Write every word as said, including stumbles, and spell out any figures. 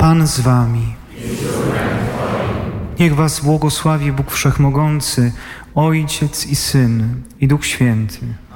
Pan z wami. Niech was błogosławi Bóg Wszechmogący, Ojciec i Syn, i Duch Święty.